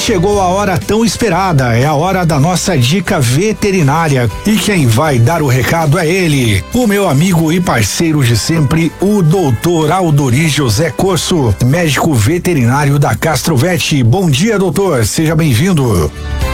chegou a hora tão esperada, é a hora da nossa dica veterinária. E quem vai dar o recado é ele, o meu amigo e parceiro de sempre, o doutor Aldori José Corso, médico veterinário da Castrovet. Bom dia, doutor, seja bem-vindo.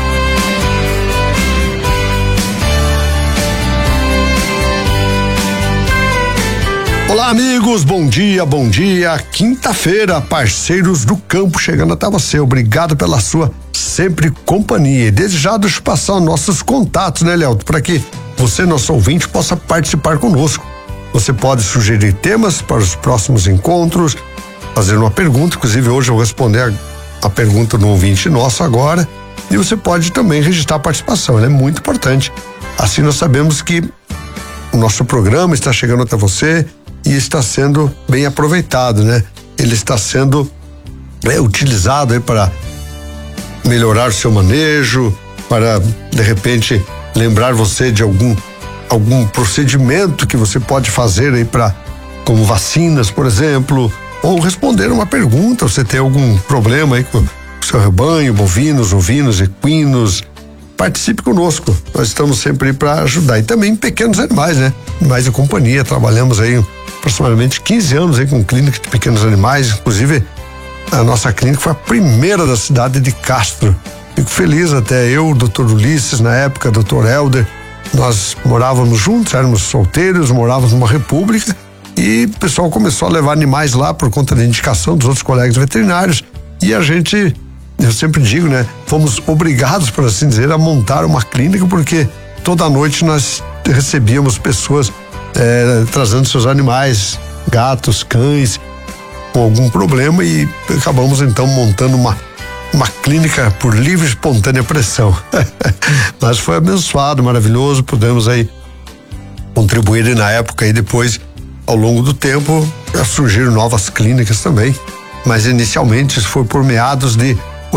Olá, amigos, bom dia, quinta-feira, parceiros do campo chegando até você, obrigado pela sua sempre companhia. E desde já deixa eu passar os nossos contatos, né, Léo, para que você, nosso ouvinte, possa participar conosco. Você pode sugerir temas para os próximos encontros, fazer uma pergunta, inclusive hoje eu vou responder a pergunta do ouvinte nosso agora, e você pode também registrar a participação, ela é muito importante. Assim nós sabemos que o nosso programa está chegando até você e está sendo bem aproveitado, né? Ele está sendo utilizado aí para melhorar o seu manejo, para de repente lembrar você de algum procedimento que você pode fazer aí como vacinas, por exemplo, ou responder uma pergunta, você tem algum problema aí com o seu rebanho, bovinos, ovinos, equinos. Participe conosco, nós estamos sempre aí para ajudar. E também pequenos animais, né? Animais de companhia, trabalhamos aí aproximadamente 15 anos aí com clínica de pequenos animais, inclusive a nossa clínica foi a primeira da cidade de Castro. Fico feliz, até eu, o doutor Ulisses, na época, doutor Helder, nós morávamos juntos, éramos solteiros, morávamos numa república e o pessoal começou a levar animais lá por conta da indicação dos outros colegas veterinários e a gente, eu sempre digo, né, fomos obrigados, por assim dizer, a montar uma clínica porque toda noite nós recebíamos pessoas trazendo seus animais, gatos, cães, com algum problema e acabamos então montando uma clínica por livre e espontânea pressão. Mas foi abençoado, maravilhoso, pudemos aí contribuir e na época e depois, ao longo do tempo, surgiram novas clínicas também, mas inicialmente isso foi por meados de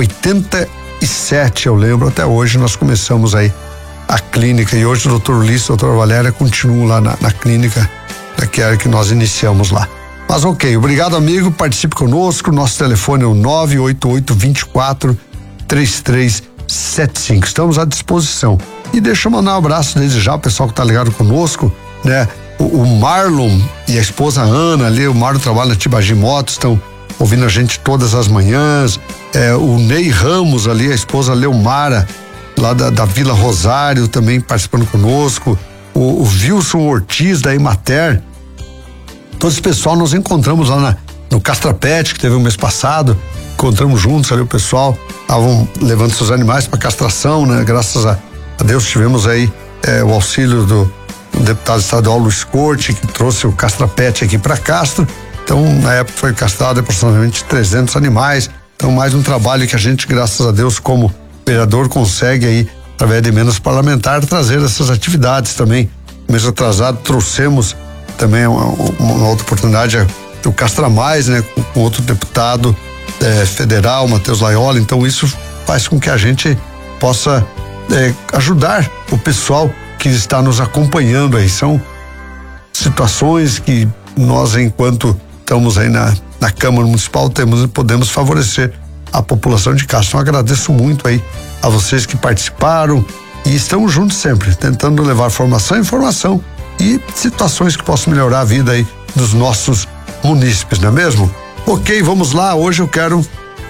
87, eu lembro, até hoje nós começamos aí a clínica e hoje o doutor Ulisses e a doutora Valéria continuam lá na clínica daquela que nós iniciamos lá. Mas ok, obrigado, amigo, participe conosco, nosso telefone é o 988-24-3375, estamos à disposição. E deixa eu mandar um abraço desde já, o pessoal que tá ligado conosco, né? O Marlon e a esposa Ana ali, o Marlon trabalha na Tibagi Motos, estão ouvindo a gente todas as manhãs, o Ney Ramos ali, a esposa Leomara, lá da Vila Rosário, também participando conosco, o Wilson Ortiz da Emater, todo esse pessoal nós encontramos lá no Castrapet, que teve o mês passado, encontramos juntos ali o pessoal, estavam levando seus animais para castração, né? Graças a Deus tivemos aí o auxílio do deputado estadual Luiz Corte, que trouxe o Castrapet aqui para Castro, então na época foi castrado aproximadamente 300 animais, então mais um trabalho que a gente, graças a Deus, como vereador consegue aí, através de emendas parlamentares, trazer essas atividades também. Mês atrasado trouxemos também uma outra oportunidade, o Castra Mais, né, com outro deputado federal, Matheus Laiola, então isso faz com que a gente possa ajudar o pessoal que está nos acompanhando aí. São situações que nós, enquanto estamos aí na Câmara Municipal, podemos favorecer a população de Castro. Então agradeço muito aí a vocês que participaram e estamos juntos sempre, tentando levar formação e informação e situações que possam melhorar a vida aí dos nossos munícipes, não é mesmo? Ok, vamos lá, hoje eu quero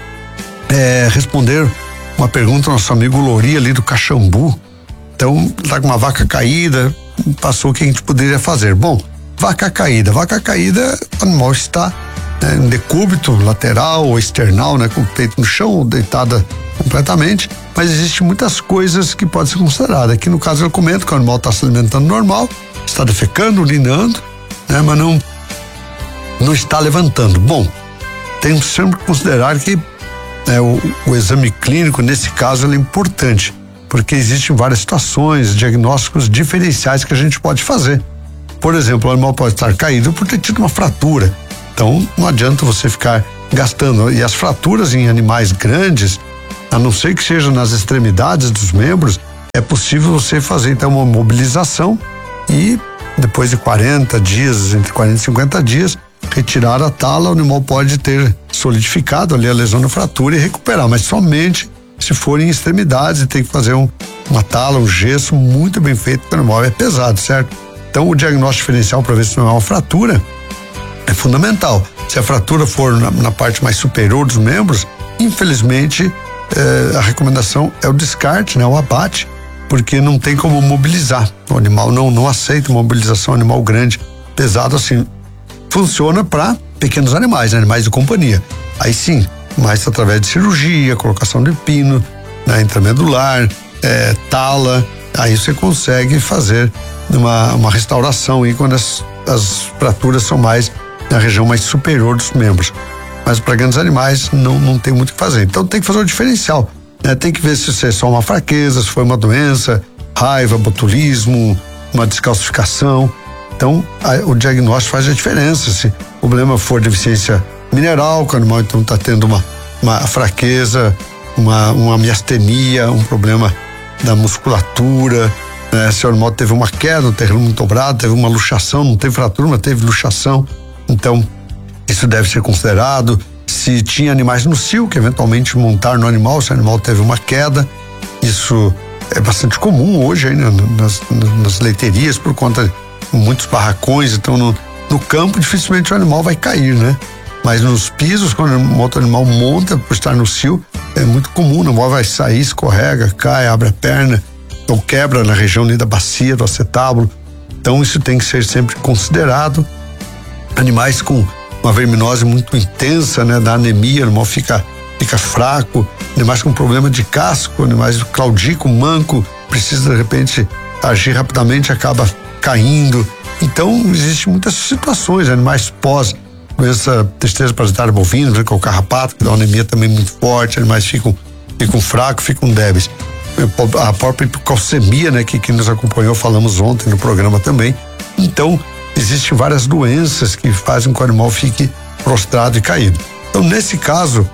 responder uma pergunta do nosso amigo Lori ali do Caxambu. Então, tá com uma vaca caída, passou o que a gente poderia fazer. Bom, vaca caída, o animal está em decúbito lateral ou external, né, com o peito no chão ou deitada completamente, mas existem muitas coisas que podem ser consideradas. Aqui no caso eu comento que o animal está se alimentando normal, está defecando, urinando, né, mas não está levantando. Bom, temos sempre que considerar que o exame clínico, nesse caso, ele é importante, porque existem várias situações, diagnósticos diferenciais que a gente pode fazer. Por exemplo, o animal pode estar caído por ter tido uma fratura. Então, não adianta você ficar gastando. E as fraturas em animais grandes, a não ser que seja nas extremidades dos membros, é possível você fazer então uma mobilização e depois de 40 dias, entre 40 e 50 dias, retirar a tala, o animal pode ter solidificado ali a lesão na fratura e recuperar, mas somente se for em extremidades e tem que fazer uma tala, um gesso muito bem feito, porque o animal é pesado, certo? Então o diagnóstico diferencial para ver se não é uma fratura é fundamental. Se a fratura for na parte mais superior dos membros, infelizmente a recomendação é o descarte, né? O abate, porque não tem como mobilizar. O animal não aceita mobilização, animal grande, pesado assim. Funciona para pequenos animais, né? Animais de companhia. Aí sim, mas através de cirurgia, colocação de pino, né? Intramedular, tala, aí você consegue fazer uma restauração aí quando as fraturas são mais na região mais superior dos membros. Mas para grandes animais não tem muito o que fazer. Então tem que fazer o diferencial, né? Tem que ver se é só uma fraqueza, se foi uma doença, raiva, botulismo, uma descalcificação. Então o diagnóstico faz a diferença. Se o problema for deficiência mineral, que o animal então está tendo uma fraqueza, uma miastenia, um problema da musculatura, né? Se o animal teve uma queda, um terreno muito dobrado, teve uma luxação, não teve fratura, mas teve luxação, então isso deve ser considerado. Se tinha animais no cio, que eventualmente montar no animal, se o animal teve uma queda, isso é bastante comum hoje aí, né? nas leiterias, por conta de muitos barracões, então no campo dificilmente o animal vai cair, né? Mas nos pisos, quando um outro animal monta por estar no cio, é muito comum, o animal vai sair, escorrega, cai, abre a perna, ou quebra na região ali da bacia, do acetábulo. Então isso tem que ser sempre considerado. Animais com uma verminose muito intensa, né? Da anemia, o animal fica fraco. Animais com problema de casco, animais claudico, manco, precisa de repente agir rapidamente, acaba caindo. Então existem muitas situações, animais pós doença tristeza parasitária bovina, com o carrapato, que dá uma anemia também muito forte, animais ficam fracos, ficam débeis. A própria hipocalcemia, né, que nos acompanhou, falamos ontem no programa também. Então, existem várias doenças que fazem com que o animal fique prostrado e caído. Então, nesse caso,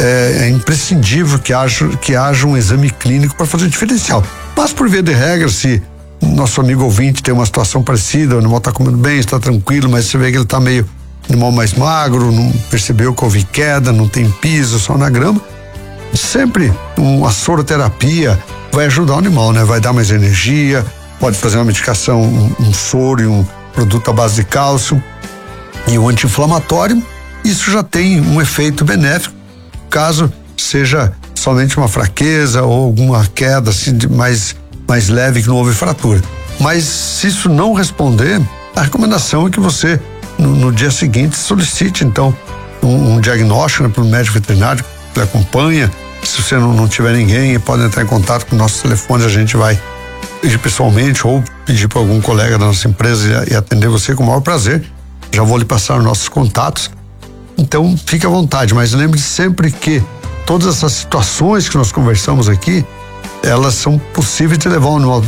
é imprescindível que haja um exame clínico para fazer o diferencial. Mas, por via de regra, se nosso amigo ouvinte tem uma situação parecida, o animal está comendo bem, está tranquilo, mas você vê que ele está meio animal mais magro, não percebeu que houve queda, não tem piso, só na grama, sempre uma soroterapia vai ajudar o animal, né? Vai dar mais energia, pode fazer uma medicação, um soro e um produto à base de cálcio e um anti-inflamatório. Isso já tem um efeito benéfico, caso seja somente uma fraqueza ou alguma queda assim mais leve, que não houve fratura. Mas se isso não responder, a recomendação é que você no dia seguinte solicite então um diagnóstico, né, pelo médico veterinário que acompanha. Se você não tiver ninguém, pode entrar em contato com nossos telefones, a gente vai pedir pessoalmente ou pedir para algum colega da nossa empresa e atender você com o maior prazer. Já vou lhe passar os nossos contatos. Então fique à vontade, mas lembre-se sempre que todas essas situações que nós conversamos aqui, elas são possíveis de levar o animal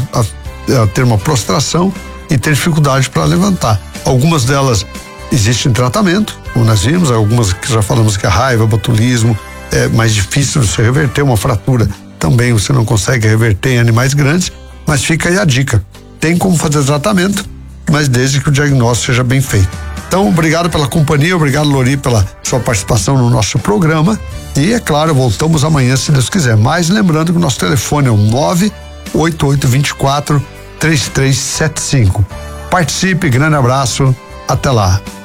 a ter uma prostração e ter dificuldade para levantar. Algumas delas existem tratamento, como nós vimos, algumas que já falamos que a raiva, botulismo, é mais difícil você reverter. Uma fratura também você não consegue reverter em animais grandes, mas fica aí a dica. Tem como fazer tratamento, mas desde que o diagnóstico seja bem feito. Então, obrigado pela companhia, obrigado, Lori, pela sua participação no nosso programa. E, é claro, voltamos amanhã, se Deus quiser. Mas lembrando que o nosso telefone é o 98824-3375. Participe, grande abraço, até lá.